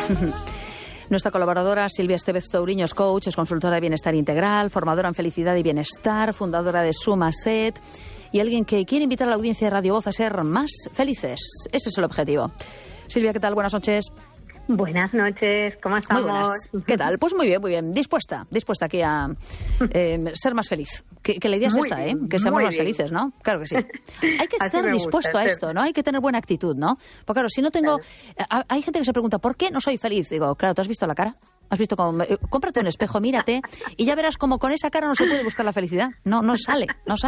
Nuestra colaboradora Silvia Estevez Touriño es coach, es consultora de bienestar integral, formadora en felicidad y bienestar, fundadora de Sumaset y alguien que quiere invitar a la audiencia de Radio Voz a ser más felices. Ese es el objetivo. Silvia, ¿qué tal? Buenas noches. Buenas noches, ¿cómo estamos? Muy buenas. ¿Qué tal? Pues muy bien. Dispuesta aquí a ser más feliz. Que la idea es esta, que seamos más felices, ¿no? Claro que sí. Hay que estar dispuesto a esto, ¿no? Hay que tener buena actitud, ¿no? Porque claro, si no tengo... Hay gente que se pregunta, ¿por qué no soy feliz? Digo, claro, ¿tú has visto la cara? ¿Has visto cómo? Cómprate un espejo, mírate, y ya verás cómo con esa cara no se puede buscar la felicidad. No sale.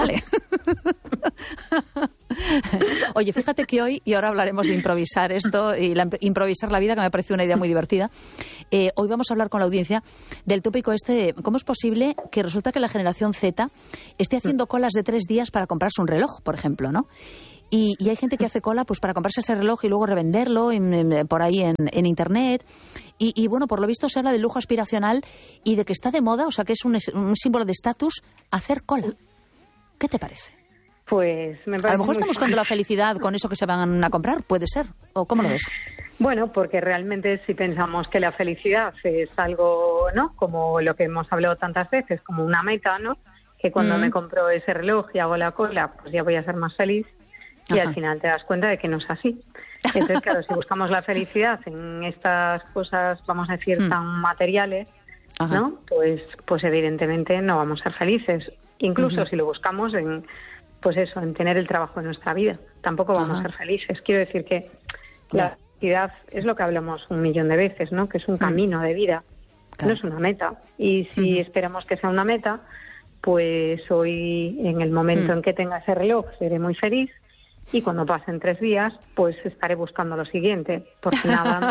Oye, fíjate que hoy, y ahora hablaremos de improvisar esto y improvisar la vida, que me parece una idea muy divertida. Hoy vamos a hablar con la audiencia del tópico este de cómo es posible que resulta que la generación Z esté haciendo colas de 3 días para comprarse un reloj, por ejemplo, ¿no? Y hay gente que hace cola pues para comprarse ese reloj y luego revenderlo por ahí en Internet. Y bueno, por lo visto se habla del lujo aspiracional y de que está de moda, o sea que es un símbolo de estatus, hacer cola. ¿Qué te parece? Pues me parece. A lo mejor estamos buscando la felicidad con eso que se van a comprar, puede ser. ¿O cómo lo ves? Bueno, porque realmente si pensamos que la felicidad es algo, ¿no? Como lo que hemos hablado tantas veces, como una meta, ¿no? Que cuando me compro ese reloj y hago la cola, pues ya voy a ser más feliz. Y al final te das cuenta de que no es así. Entonces, claro, si buscamos la felicidad en estas cosas, vamos a decir, tan materiales, ¿no? Pues evidentemente no vamos a ser felices. Incluso si lo buscamos en tener el trabajo de nuestra vida, tampoco vamos a ser felices. Quiero decir que la felicidad es lo que hablamos 1.000.000 de veces, ¿no? Que es un camino de vida, no es una meta. Y si esperamos que sea una meta, pues hoy, en el momento en que tenga ese reloj, seré muy feliz. Y cuando pasen 3 días, pues estaré buscando lo siguiente, porque nada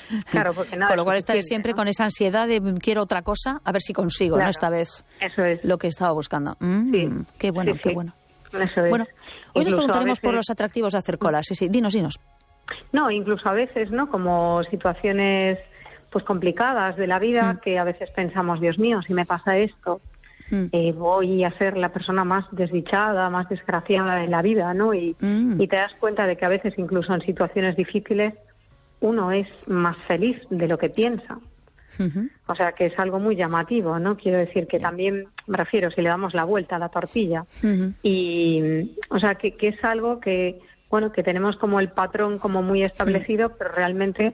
Con lo cual estaré siempre, ¿no?, con esa ansiedad de quiero otra cosa, a ver si consigo, ¿no? Esta vez eso es lo que estaba buscando. Sí. Qué bueno, qué bueno. Eso es. Bueno, hoy nos preguntaremos veces por los atractivos de hacer colas. Sí, dinos. No, incluso a veces, ¿no? Como situaciones pues complicadas de la vida, que a veces pensamos, Dios mío, si me pasa esto, voy a ser la persona más desdichada, más desgraciada de la vida, ¿no? Y te das cuenta de que a veces, incluso en situaciones difíciles, uno es más feliz de lo que piensa. O sea, que es algo muy llamativo, ¿no? Quiero decir que también, me refiero, si le damos la vuelta a la tortilla, y, o sea, que es algo que, bueno, que tenemos como el patrón como muy establecido, pero realmente,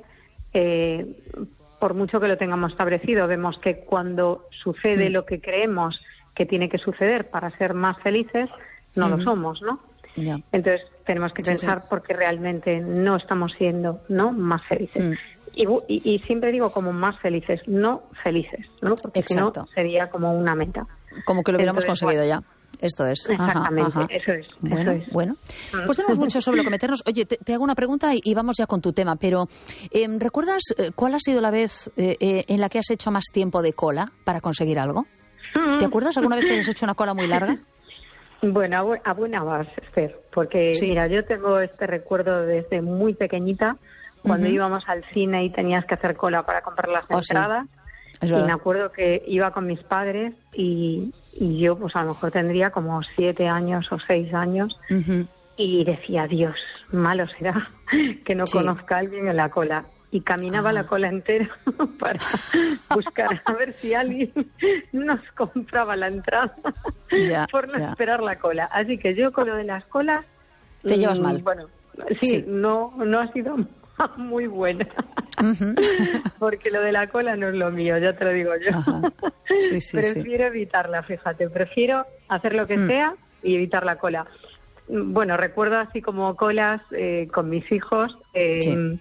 por mucho que lo tengamos establecido, vemos que cuando sucede lo que creemos que tiene que suceder para ser más felices, no lo somos, ¿no? Yeah. Entonces tenemos que pensar porque realmente no estamos siendo, ¿no?, más felices. Y siempre digo como más felices, no felices, ¿no? Porque si no sería como una meta. Como que lo hubiéramos conseguido ya. Esto es. Exactamente, eso es. Bueno. Pues tenemos mucho sobre lo que meternos. Oye, te hago una pregunta y vamos ya con tu tema, pero ¿recuerdas cuál ha sido la vez en la que has hecho más tiempo de cola para conseguir algo? ¿Te acuerdas alguna vez que hayas hecho una cola muy larga? Bueno, a buena base, Esther, porque mira, yo tengo este recuerdo desde muy pequeñita, cuando íbamos al cine y tenías que hacer cola para comprar las entradas. Sí. Y me acuerdo que iba con mis padres y yo pues a lo mejor tendría como 7 años o 6 años y decía, Dios, malo será que no conozca a alguien en la cola. Y caminaba la cola entera para buscar a ver si alguien nos compraba la entrada por no esperar la cola. Así que yo con lo de las colas... ¿Te llevas mal? Bueno, sí. No ha sido muy buena. Porque lo de la cola no es lo mío, ya te lo digo yo. Prefiero evitarla, fíjate. Prefiero hacer lo que sea y evitar la cola. Bueno, recuerdo así como colas con mis hijos en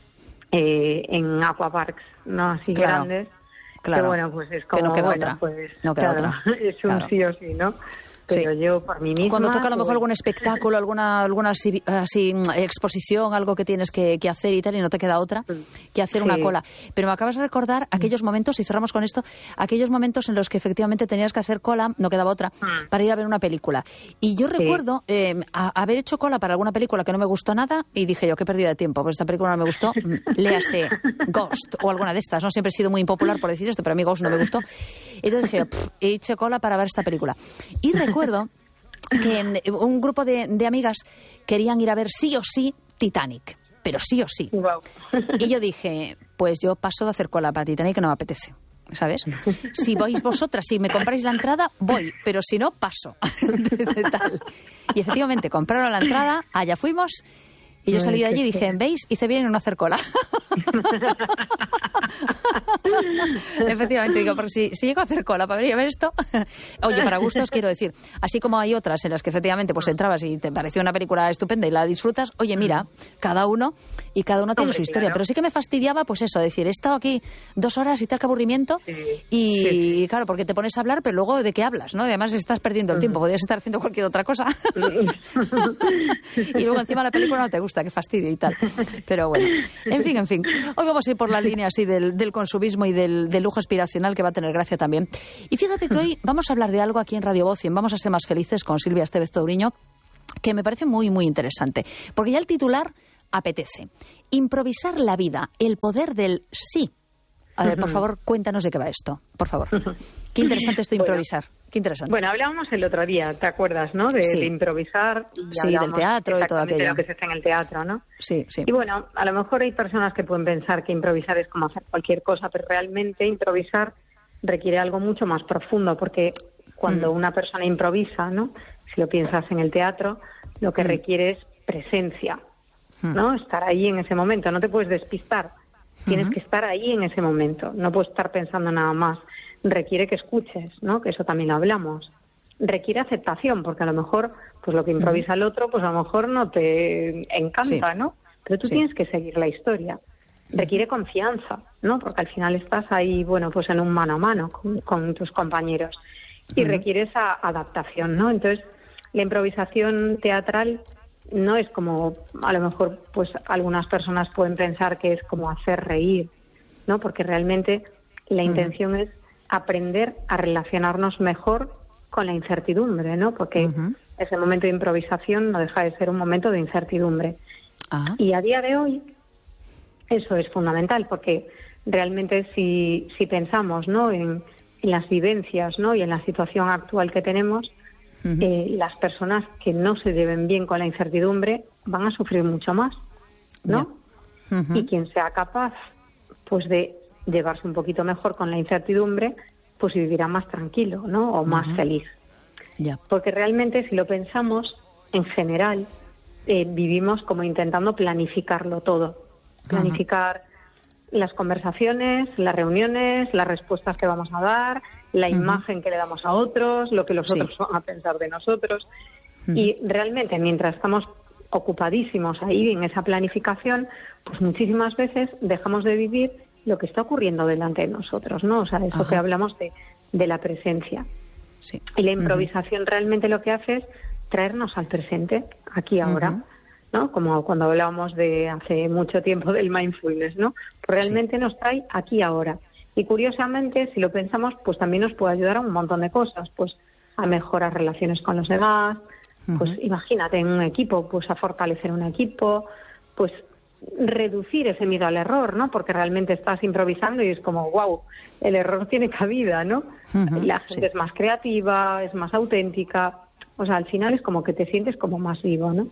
aquaparks, ¿no? Así grandes. Claro. Que bueno, pues es como... Que no queda bueno, otra. Pues, no queda otra. Es un sí o sí, ¿no? Pero yo por mí misma... Cuando toca a lo mejor algún espectáculo, alguna así, exposición, algo que tienes que hacer y tal, y no te queda otra que hacer una cola. Pero me acabas de recordar aquellos momentos, y cerramos con esto, aquellos momentos en los que efectivamente tenías que hacer cola, no quedaba otra, para ir a ver una película. Y yo recuerdo haber hecho cola para alguna película que no me gustó nada, y dije yo, qué pérdida de tiempo, pues esta película no me gustó, léase Ghost o alguna de estas. No siempre he sido muy impopular por decir esto, pero a mí Ghost no me gustó. Entonces dije, he hecho cola para ver esta película. Y recuerdo que un grupo de amigas querían ir a ver sí o sí Titanic. pero sí o sí. Wow. Y yo dije, pues yo paso de hacer cola para Titanic, que no me apetece, ¿sabes? Si vais vosotras, si me compráis la entrada, voy, pero si no, paso. Tal. Y efectivamente, compraron la entrada, allá fuimos, y yo salí de allí y dije, ¿veis? Hice bien en no hacer cola. Efectivamente, digo, porque si llego a hacer cola para venir a ver esto... Oye, para gustos quiero decir, así como hay otras en las que efectivamente pues entrabas y te pareció una película estupenda y la disfrutas, oye, mira, cada uno tiene su historia. Claro. Pero sí que me fastidiaba, pues eso, decir, he estado aquí 2 horas y tal, qué aburrimiento, y claro, porque te pones a hablar, pero luego ¿de qué hablas? ¿No? Además estás perdiendo el tiempo, podrías estar haciendo cualquier otra cosa. Y luego encima la película no te gusta, qué fastidio y tal. Pero bueno, en fin. Hoy vamos a ir por la línea así del consumismo y del lujo aspiracional, que va a tener gracia también. Y fíjate que hoy vamos a hablar de algo aquí en Radio Voz y en Vamos a ser más felices con Silvia Estevez Touriño, que me parece muy, muy interesante. Porque ya el titular apetece. Improvisar la vida, el poder del sí. A ver, por favor, cuéntanos de qué va esto, por favor. Qué interesante esto de improvisar. Qué interesante. Bueno, hablábamos el otro día, ¿te acuerdas, no? De improvisar. Sí, del teatro y todo aquello. De lo que se hace en el teatro, ¿no? Sí. Y bueno, a lo mejor hay personas que pueden pensar que improvisar es como hacer cualquier cosa, pero realmente improvisar requiere algo mucho más profundo, porque cuando una persona improvisa, ¿no? Si lo piensas en el teatro, lo que requiere es presencia, ¿no? Estar ahí en ese momento, no te puedes despistar. Tienes que estar ahí en ese momento, no puedes estar pensando nada más. Requiere que escuches, ¿no? Que eso también lo hablamos. Requiere aceptación, porque a lo mejor pues lo que improvisa el otro, pues a lo mejor no te encanta, ¿no? Pero tú tienes que seguir la historia. Requiere confianza, ¿no? Porque al final estás ahí, bueno, pues en un mano a mano con tus compañeros. Y requiere esa adaptación, ¿no? Entonces, la improvisación teatral no es como, a lo mejor, pues algunas personas pueden pensar que es como hacer reír, ¿no? Porque realmente la intención es aprender a relacionarnos mejor con la incertidumbre, ¿no? Porque ese momento de improvisación no deja de ser un momento de incertidumbre. Y a día de hoy eso es fundamental, porque realmente si pensamos, ¿no? en las vivencias, ¿no? Y en la situación actual que tenemos, las personas que no se lleven bien con la incertidumbre van a sufrir mucho más, ¿no? Y quien sea capaz, pues, de llevarse un poquito mejor con la incertidumbre, pues vivirá más tranquilo, ¿no? O más feliz. Porque realmente, si lo pensamos, en general, vivimos como intentando planificarlo todo. Planificar las conversaciones, las reuniones, las respuestas que vamos a dar, la imagen que le damos a otros, lo que los otros van a pensar de nosotros. Y realmente, mientras estamos ocupadísimos ahí en esa planificación, pues muchísimas veces dejamos de vivir lo que está ocurriendo delante de nosotros, ¿no? O sea, eso que hablamos de la presencia. Y la improvisación realmente lo que hace es traernos al presente, aquí ahora, ¿no? Como cuando hablábamos de hace mucho tiempo del mindfulness, ¿no? Pues realmente nos trae aquí ahora. Y curiosamente, si lo pensamos, pues también nos puede ayudar a un montón de cosas, pues a mejorar relaciones con los demás, pues imagínate en un equipo, pues a fortalecer un equipo, pues reducir ese miedo al error, ¿no? Porque realmente estás improvisando y es como, wow, el error tiene cabida, ¿no? La gente es más creativa, es más auténtica, o sea, al final es como que te sientes como más vivo, ¿no?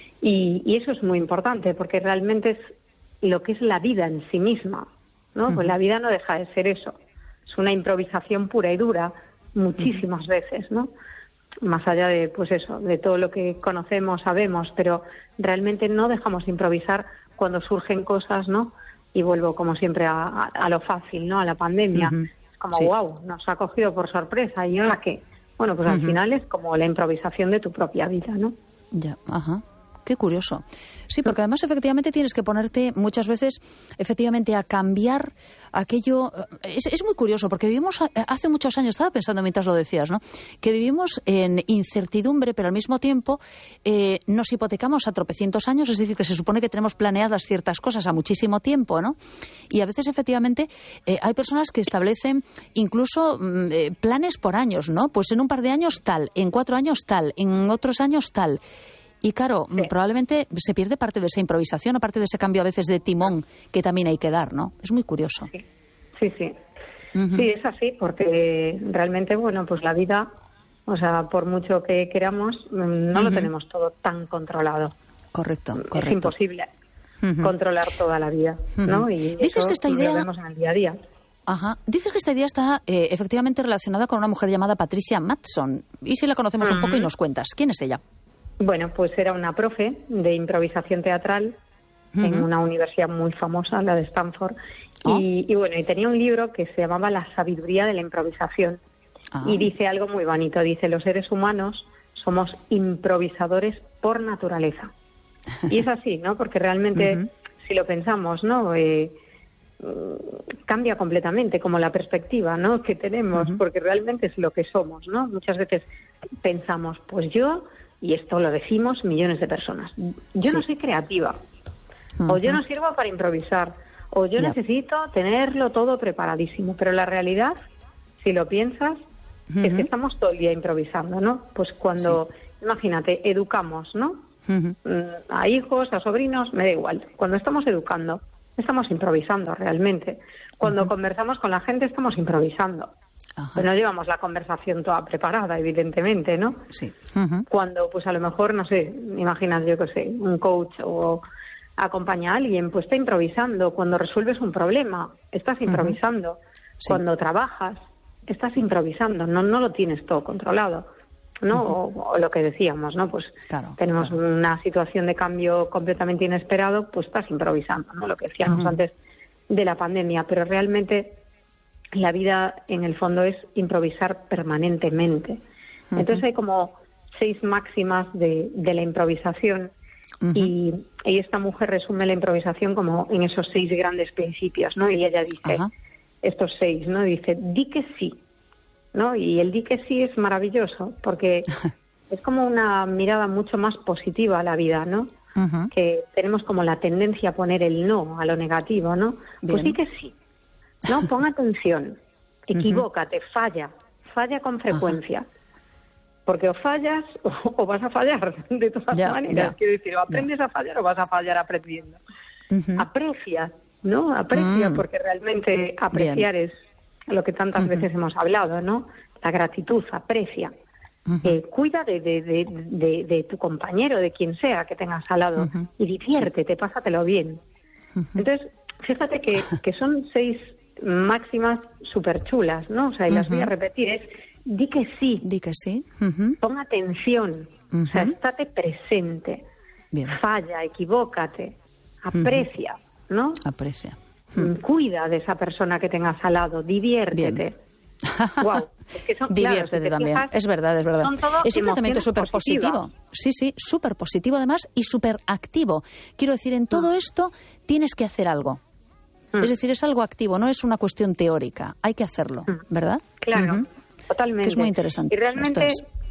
Y eso es muy importante, porque realmente es lo que es la vida en sí misma, ¿no? Pues la vida no deja de ser eso, es una improvisación pura y dura, muchísimas veces, ¿no? Más allá de, pues eso, de todo lo que conocemos, sabemos, pero realmente no dejamos de improvisar cuando surgen cosas, ¿no? Y vuelvo, como siempre, a lo fácil, ¿no? A la pandemia. Es como, wow, nos ha cogido por sorpresa. ¿Y ahora qué? Bueno, pues al final es como la improvisación de tu propia vida, ¿no? Qué curioso. Sí, porque además efectivamente tienes que ponerte muchas veces efectivamente a cambiar aquello. Es muy curioso porque vivimos hace muchos años, estaba pensando mientras lo decías, ¿no? Que vivimos en incertidumbre, pero al mismo tiempo nos hipotecamos a tropecientos años, es decir, que se supone que tenemos planeadas ciertas cosas a muchísimo tiempo, ¿no? Y a veces efectivamente hay personas que establecen incluso planes por años, ¿no? Pues en un par de años tal, en 4 años tal, en otros años tal. Y claro, probablemente se pierde parte de esa improvisación o parte de ese cambio a veces de timón que también hay que dar, ¿no? Es muy curioso. Sí, es así, porque realmente, bueno, pues la vida, o sea, por mucho que queramos, no lo tenemos todo tan controlado. Correcto. Es imposible. controlar toda la vida, ¿no? Y dices eso que esta idea lo vemos en el día a día. Ajá. Dices que esta idea está efectivamente relacionada con una mujer llamada Patricia Matson. ¿Y si la conocemos un poco y nos cuentas? ¿Quién es ella? Bueno, pues era una profe de improvisación teatral en una universidad muy famosa, la de Stanford. Y bueno, y tenía un libro que se llamaba La sabiduría de la improvisación. Y dice algo muy bonito. Dice, los seres humanos somos improvisadores por naturaleza. Y es así, ¿no? Porque realmente, si lo pensamos, ¿no? Cambia completamente como la perspectiva, ¿no? que tenemos, porque realmente es lo que somos, ¿no? Muchas veces pensamos, pues yo, y esto lo decimos millones de personas, yo no soy creativa, o yo no sirvo para improvisar, o yo necesito tenerlo todo preparadísimo, pero la realidad, si lo piensas, es que estamos todo el día improvisando, ¿no? Pues cuando, imagínate, educamos, ¿no? A hijos, a sobrinos, me da igual, cuando estamos educando, estamos improvisando realmente. Cuando conversamos con la gente estamos improvisando. Pues no llevamos la conversación toda preparada, evidentemente, ¿no? Sí. Cuando, pues a lo mejor, no sé, imaginas, yo qué sé, un coach o acompaña a alguien, pues está improvisando. Cuando resuelves un problema, estás improvisando. Sí. Cuando trabajas, estás improvisando. No lo tienes todo controlado, ¿no? O lo que decíamos, ¿no? Pues tenemos una situación de cambio completamente inesperado, pues estás improvisando, ¿no? Lo que decíamos antes de la pandemia, pero realmente la vida en el fondo es improvisar permanentemente. Entonces hay como 6 máximas de la improvisación y esta mujer resume la improvisación como en esos 6 grandes principios, ¿no? Y ella dice estos 6, ¿no? Dice, di que sí, ¿no? Y el di que sí es maravilloso porque es como una mirada mucho más positiva a la vida, ¿no? Que tenemos como la tendencia a poner el no a lo negativo, ¿no? Pues di que sí, ¿no? Pon atención, equivócate, falla con frecuencia. Porque o fallas o vas a fallar de todas maneras. Quiero decir, o aprendes a fallar o vas a fallar aprendiendo. Aprecia, ¿no? Aprecia, porque realmente apreciar es lo que tantas veces hemos hablado, ¿no? La gratitud, aprecia. Cuida de tu compañero, de quien sea que tengas al lado, y diviértete, pásatelo bien. Entonces, fíjate que son 6 máximas súper chulas, ¿no? O sea, y las voy a repetir, es di que sí. Di que sí. Pon atención. O sea, estate presente. Bien. Falla, equivócate. Aprecia, ¿no? Aprecia. Cuida de esa persona que tengas al lado. Diviértete. Wow. Es que son, diviértete claro, si también. fijas, es verdad. Es un planteamiento súper positivas. positivo. Sí, súper positivo además y súper activo. Quiero decir, en todo esto tienes que hacer algo. Es decir, es algo activo, no es una cuestión teórica. Hay que hacerlo, ¿verdad? Claro. Totalmente. Que es muy interesante. Y realmente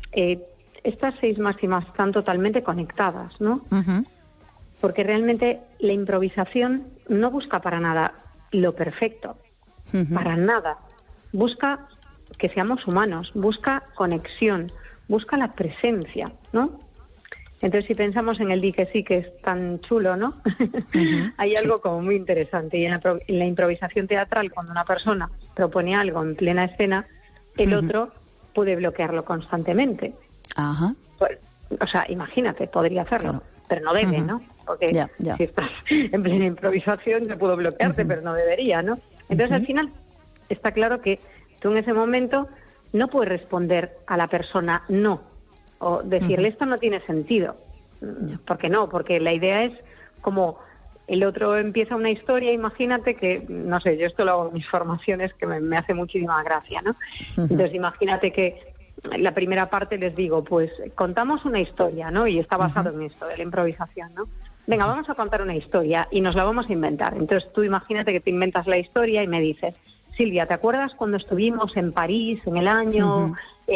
estas 6 máximas están totalmente conectadas, ¿no? Porque realmente la improvisación no busca para nada lo perfecto, para nada. Busca que seamos humanos, busca conexión, busca la presencia, ¿no? Entonces, si pensamos en el di que sí, que es tan chulo, ¿no? Hay algo como muy interesante. Y en la improvisación teatral, cuando una persona propone algo en plena escena, el otro puede bloquearlo constantemente. Pues, o sea, imagínate, podría hacerlo, pero no debe, ¿no? Porque si estás en plena improvisación, yo puedo bloquearte, pero no debería, ¿no? Entonces, al final, está claro que tú en ese momento no puedes responder a la persona no, o decirle esto no tiene sentido. ¿Por qué no? Porque la idea es como el otro empieza una historia, imagínate que, no sé, yo esto lo hago en mis formaciones, que me hace muchísima gracia, ¿no? Entonces, imagínate que la primera parte les digo, pues contamos una historia, ¿no? Y está basado en esto, de la improvisación, ¿no? Venga, vamos a contar una historia y nos la vamos a inventar. Entonces tú imagínate que te inventas la historia y me dices, Silvia, ¿te acuerdas cuando estuvimos en París en el año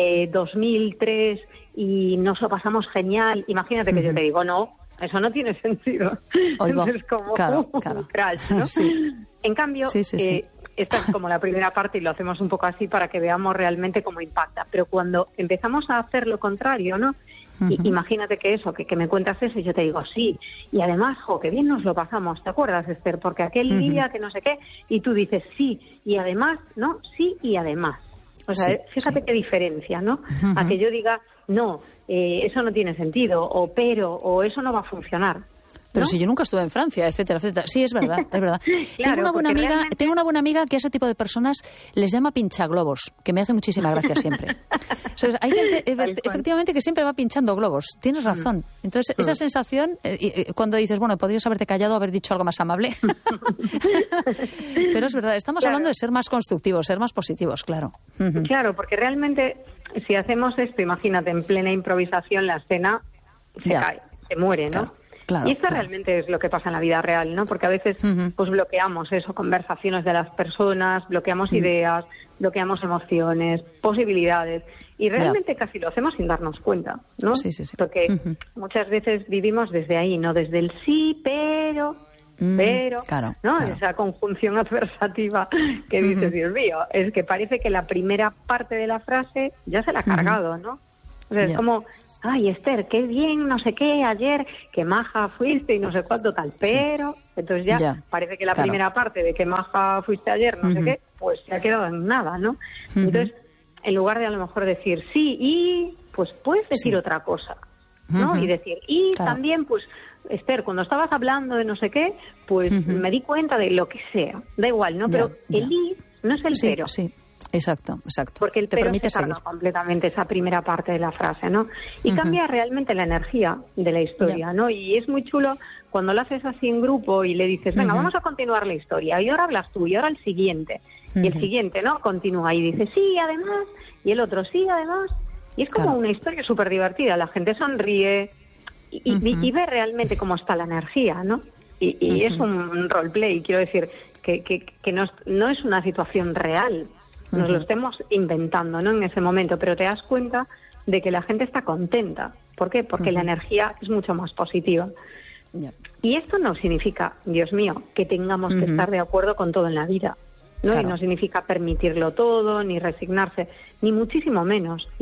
2003 y nos lo pasamos genial? Imagínate que yo te digo, no, eso no tiene sentido. Entonces como un crash, ¿no? En cambio, esta es como la primera parte y lo hacemos un poco así para que veamos realmente cómo impacta. Pero cuando empezamos a hacer lo contrario, ¿no? Imagínate que eso, que me cuentas eso y yo te digo, sí, y además, qué bien nos lo pasamos, ¿te acuerdas, Esther? Porque aquel día que no sé qué, y tú dices, sí, y además, ¿no? Sí, y además. O sea, fíjate qué diferencia, ¿no? A que yo diga, no, eso no tiene sentido, o pero, o eso no va a funcionar. Pero si yo nunca estuve en Francia, etcétera, etcétera. Sí, es verdad, es verdad. Claro, tengo una buena amiga que a ese tipo de personas les llama pinchaglobos, que me hace muchísima gracia siempre. O sea, hay gente, efectivamente, que siempre va pinchando globos. Tienes razón. Entonces, esa sensación, cuando dices, bueno, podrías haberte callado, haber dicho algo más amable. Pero es verdad, estamos hablando de ser más constructivos, ser más positivos, claro. Claro, porque realmente, si hacemos esto, imagínate, en plena improvisación, la escena se cae, se muere, ¿no? Claro, y esto realmente es lo que pasa en la vida real, ¿no? Porque a veces pues bloqueamos eso, conversaciones de las personas, bloqueamos ideas, bloqueamos emociones, posibilidades, y realmente casi lo hacemos sin darnos cuenta, ¿no? Sí. Porque muchas veces vivimos desde ahí, ¿no? Desde el sí, pero, claro, ¿no? Claro. Esa conjunción adversativa que dices, Dios mío, es que parece que la primera parte de la frase ya se la ha cargado, ¿no? O sea, es como... Ay, Esther, qué bien, no sé qué, ayer, qué maja fuiste y no sé cuánto tal, pero... Entonces ya parece que la primera parte de qué maja fuiste ayer, no sé qué, pues se ha quedado en nada, ¿no? Entonces, en lugar de a lo mejor decir sí y, pues puedes decir otra cosa, ¿no? Y decir, y también, pues, Esther, cuando estabas hablando de no sé qué, pues me di cuenta de lo que sea, da igual, ¿no? Pero el y no es el pero. Sí. Exacto. Porque el pero se carga completamente esa primera parte de la frase, ¿no? Y cambia realmente la energía de la historia, ¿no? Y es muy chulo cuando lo haces así en grupo y le dices, venga, vamos a continuar la historia. Y ahora hablas tú, y ahora el siguiente. Y el siguiente, ¿no? Continúa y dice, sí, además. Y el otro, sí, además. Y es como una historia súper divertida. La gente sonríe y ve realmente cómo está la energía, ¿no? Y es un roleplay, quiero decir, que no es una situación real. Nos lo estemos inventando, ¿no? En ese momento, pero te das cuenta de que la gente está contenta. ¿Por qué? Porque la energía es mucho más positiva. Y esto no significa, Dios mío, que tengamos que estar de acuerdo con todo en la vida, ¿no? Claro. Y no significa permitirlo todo, ni resignarse, ni muchísimo menos.